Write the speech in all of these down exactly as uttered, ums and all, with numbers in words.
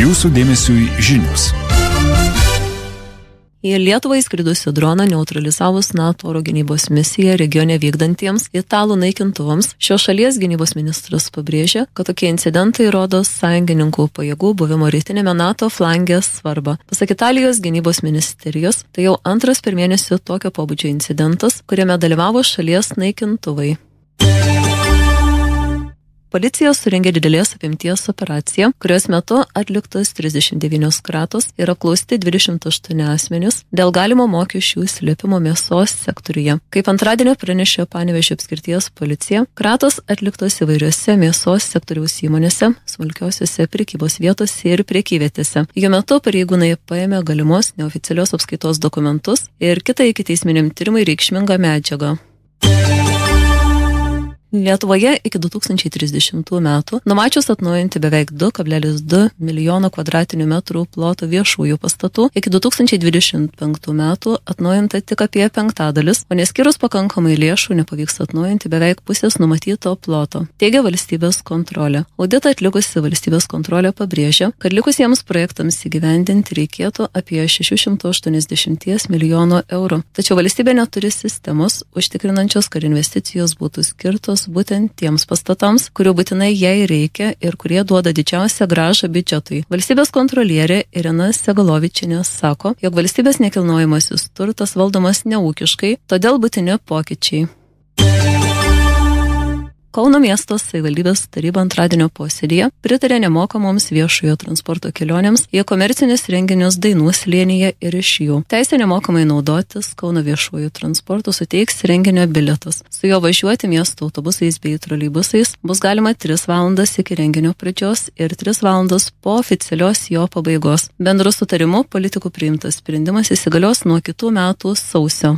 Jūsų dėmesiui žinios. Į Lietuvą įskridusi droną neutralizavus NATO oro gynybos misiją regione vykdantiems italų naikintuvams, šios šalies gynybos ministras pabrėžė, kad tokie incidentai rodo sąjungininkų pajėgų buvimo rytinėme NATO flangės svarbą. Pasak Italijos gynybos ministerijos, tai jau antras per mėnesį tokio pobūdžio incidentas, kuriame dalyvavo šalies naikintuvai. Policija surengė didelės apimties operaciją, kurios metu atliktos trisdešimt devynios kratos ir apklausti dvidešimt aštuoni asmenys dėl galimo mokesčių slėpimo mėsos sektoriuje. Kaip antradienio pranešė Panevėžio apskrities policija, kratos atliktos įvairiose mėsos sektoriaus įmonėse, smulkiosiuose prekybos vietose ir prekyvietėse. Jų metu pareigūnai paėmė galimos neoficialios apskaitos dokumentus ir kitą ikiteisminiam tyrimui reikšmingą medžiagą. Lietuvoje iki du tūkstančiai trisdešimtų metų numačius atnaujinti beveik du kablelis du milijono kvadratinių metrų ploto viešųjų pastatų, iki du tūkstančiai dvidešimt penktų metų atnaujinta tik apie penktadalis, o neskyrus pakankamai lėšų nepavyks atnaujinti beveik pusės numatyto ploto, teigia valstybės kontrolė. Auditą atlikusi valstybės kontrolė pabrėžia, kad likusiems projektams įgyvendinti reikėtų apie šešių šimtų aštuoniasdešimties milijonų eurų. Tačiau valstybė neturi sistemos užtikrinančios, kad investicijos būtų skirtos būtent tiems pastatams, kurių būtinai jai reikia ir kurie duoda didžiausią grąžą biudžetui. Valstybės kontrolierė Irina Segalovičienė sako, jog valstybės nekilnojamasis turtas valdomas neūkiškai, todėl būtini pokyčiai. Kauno miesto savivaldybės taryba antradienio posėdyje pritarė nemokamoms viešojo transporto kelionėms į komercinius renginius Dainų slėnyje ir iš jų. Teisę nemokamai naudotis Kauno viešuoju transportu suteiks renginio bilietas. Su juo važiuoti miesto autobusais bei troleibusais bus galima tris valandas iki renginio pradžios ir tris valandas po oficialios jo pabaigos. Bendru sutarimu politikų priimtas sprendimas įsigalios nuo kitų metų sausio.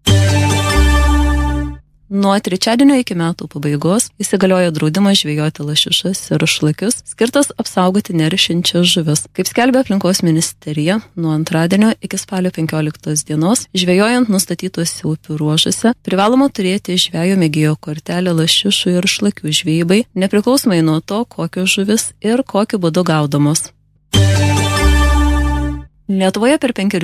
Nuo trečiadienio iki metų pabaigos įsigaliojo draudimas žvejoti lašišas ir šlakius, skirtas apsaugoti neršiančias žuvis. Kaip skelbia aplinkos ministerija, nuo antradienio iki spalio penkioliktos dienos, žvejojant nustatytuose upių ruožuose, privaloma turėti žvejo mėgėjo kortelę lašišų ir šlakių žvejybai, nepriklausomai nuo to, kokios žuvis ir kokiu būdu gaudomos. Lietuvoje per penkerius